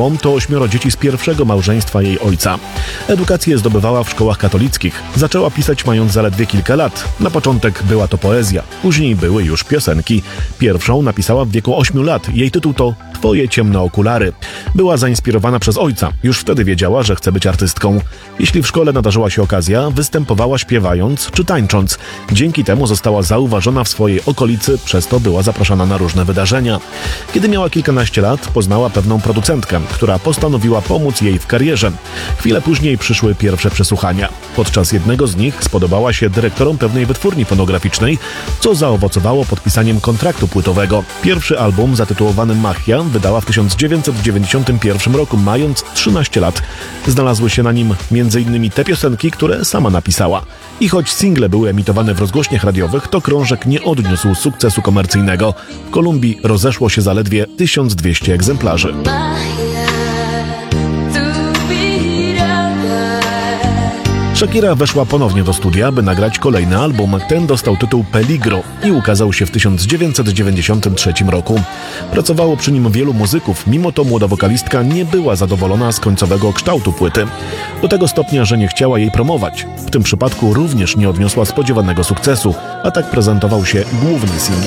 ową to 8 dzieci z pierwszego małżeństwa jej ojca. Edukację zdobywała w szkołach katolickich. Zaczęła pisać mając zaledwie kilka lat. Na początek była to poezja, później były już piosenki. Pierwszą napisała w wieku 8 lat. Jej tytuł to Twoje ciemne okulary. Była zainspirowana przez ojca. Już wtedy wiedziała, że chce być artystką. Jeśli w szkole nadarzyła się okazja, występowała śpiewając czy tańcząc. Dzięki temu została zauważona w swojej okolicy, przez to była zapraszana na różne wydarzenia. Kiedy miała kilkanaście lat, poznała pewną producentkę, która postanowiła pomóc jej w karierze. Chwilę później przyszły pierwsze przesłuchania. Podczas jednego z nich spodobała się dyrektorom pewnej wytwórni fonograficznej, co zaowocowało podpisaniem kontraktu płytowego. Pierwszy album zatytułowany Machia wydała w 1991 roku, mając 13 lat. Znalazły się na nim m.in. te piosenki, które sama napisała. I choć single były emitowane w rozgłośniach radiowych, to krążek nie odniósł sukcesu komercyjnego. W Kolumbii rozeszło się zaledwie 1200 egzemplarzy. Shakira weszła ponownie do studia, by nagrać kolejny album. Ten dostał tytuł Peligro i ukazał się w 1993 roku. Pracowało przy nim wielu muzyków, mimo to młoda wokalistka nie była zadowolona z końcowego kształtu płyty. Do tego stopnia, że nie chciała jej promować. W tym przypadku również nie odniosła spodziewanego sukcesu, a tak prezentował się główny singiel.